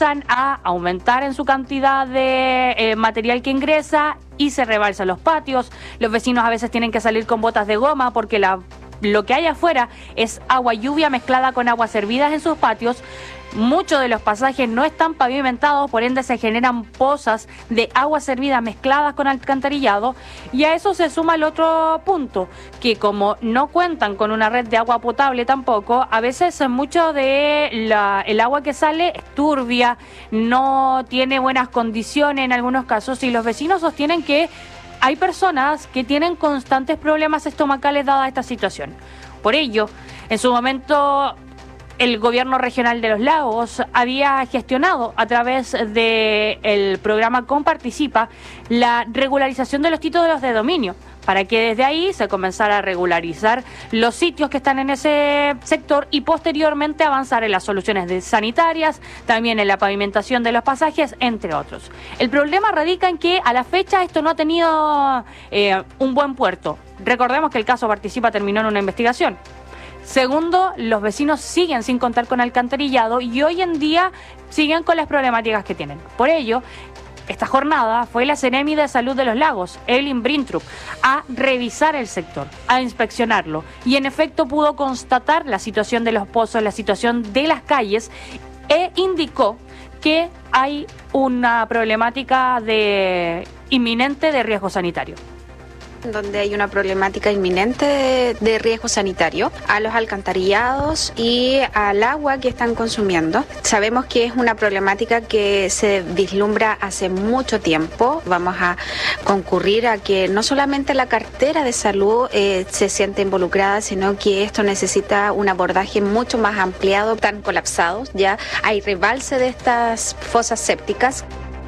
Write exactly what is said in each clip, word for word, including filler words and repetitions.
empiezan a aumentar en su cantidad de eh, material que ingresa y se rebalsan los patios. Los vecinos a veces tienen que salir con botas de goma porque la, lo que hay afuera es agua lluvia mezclada con aguas hervidas en sus patios. Muchos de los pasajes no están pavimentados, por ende se generan pozas de agua servida mezcladas con alcantarillado, y a eso se suma el otro punto, que como no cuentan con una red de agua potable tampoco, a veces mucho de la, el agua que sale es turbia, no tiene buenas condiciones en algunos casos, y los vecinos sostienen que hay personas que tienen constantes problemas estomacales dada esta situación. Por ello, en su momento, el gobierno regional de los Lagos había gestionado a través del programa Comparticipa la regularización de los títulos de dominio, para que desde ahí se comenzara a regularizar los sitios que están en ese sector y posteriormente avanzar en las soluciones de sanitarias, también en la pavimentación de los pasajes, entre otros. El problema radica en que a la fecha esto no ha tenido eh, un buen puerto. Recordemos que el caso Participa terminó en una investigación. Segundo, los vecinos siguen sin contar con alcantarillado y hoy en día siguen con las problemáticas que tienen. Por ello, esta jornada fue la Seremi de Salud de los Lagos, Evelyn Brintrup, a revisar el sector, a inspeccionarlo, y en efecto pudo constatar la situación de los pozos, la situación de las calles, e indicó que hay una problemática de, inminente de riesgo sanitario. Donde hay una problemática inminente de, de riesgo sanitario, a los alcantarillados y al agua que están consumiendo. Sabemos que es una problemática que se vislumbra hace mucho tiempo. Vamos a concurrir a que no solamente la cartera de salud eh, se siente involucrada, sino que esto necesita un abordaje mucho más ampliado. Están colapsados, ya hay rebalse de estas fosas sépticas.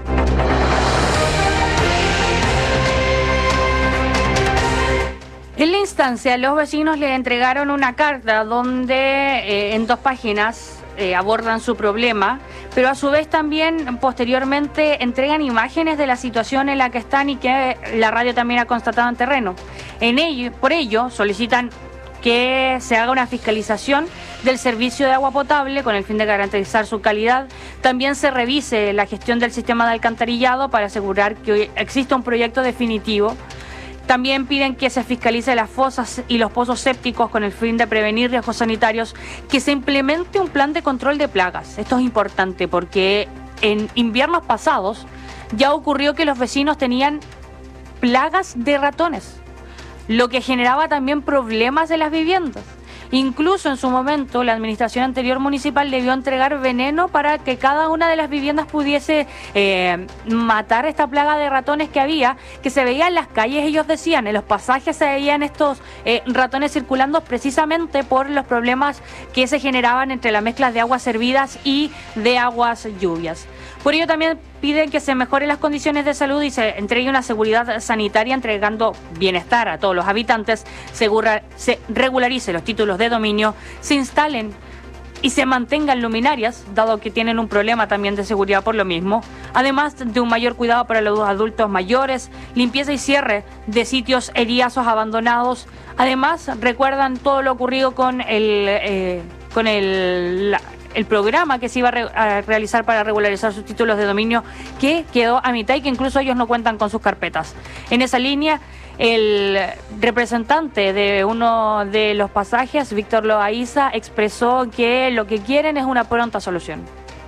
En la instancia, los vecinos le entregaron una carta donde eh, en dos páginas eh, abordan su problema, pero a su vez también posteriormente entregan imágenes de la situación en la que están y que la radio también ha constatado en terreno. En ello, por ello, solicitan que se haga una fiscalización del servicio de agua potable con el fin de garantizar su calidad. También se revise la gestión del sistema de alcantarillado para asegurar que exista un proyecto definitivo. También piden que se fiscalice las fosas y los pozos sépticos con el fin de prevenir riesgos sanitarios, que se implemente un plan de control de plagas. Esto es importante porque en inviernos pasados ya ocurrió que los vecinos tenían plagas de ratones, lo que generaba también problemas en las viviendas. Incluso en su momento la administración anterior municipal debió entregar veneno para que cada una de las viviendas pudiese eh, matar esta plaga de ratones que había, que se veía en las calles. Ellos decían, en los pasajes se veían estos eh, ratones circulando precisamente por los problemas que se generaban entre las mezclas de aguas hervidas y de aguas lluvias. Por ello también piden que se mejoren las condiciones de salud y se entregue una seguridad sanitaria, entregando bienestar a todos los habitantes, segura, se regularice los títulos de dominio, se instalen y se mantengan luminarias, dado que tienen un problema también de seguridad por lo mismo, además de un mayor cuidado para los adultos mayores, limpieza y cierre de sitios heriazos abandonados. Además, recuerdan todo lo ocurrido con el, eh, con el, la, el programa que se iba a, re, a realizar para regularizar sus títulos de dominio, que quedó a mitad y que incluso ellos no cuentan con sus carpetas. En esa línea, el representante de uno de los pasajes, Víctor Loaiza, expresó que lo que quieren es una pronta solución.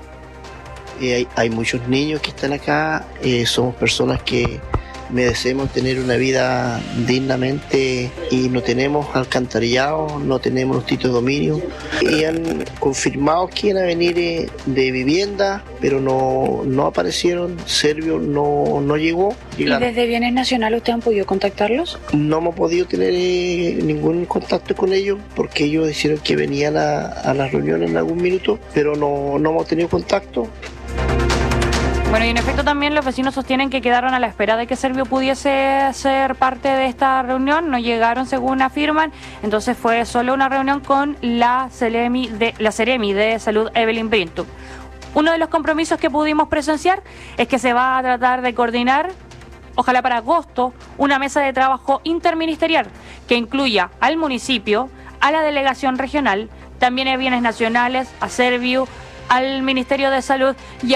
Eh, hay, hay muchos niños que están acá, eh, somos personas que merecemos tener una vida dignamente y no tenemos alcantarillado, no tenemos los títulos de dominio, y han confirmado que iban a venir eh, de vivienda, pero no, no aparecieron. Servio no, no llegó. Llegaron. ¿Y desde Bienes Nacionales ustedes han podido contactarlos? No hemos podido tener eh, ningún contacto con ellos porque ellos dijeron que venían a, a las reuniones en algún minuto, pero no, no hemos tenido contacto. Bueno, y en efecto también los vecinos sostienen que quedaron a la espera de que Servio pudiese ser parte de esta reunión, no llegaron según afirman, entonces fue solo una reunión con la Seremi de, la Seremi de Salud, Evelyn Brintrup. Uno de los compromisos que pudimos presenciar es que se va a tratar de coordinar, ojalá para agosto, una mesa de trabajo interministerial que incluya al municipio, a la delegación regional, también a Bienes Nacionales, a Servio, al Ministerio de Salud y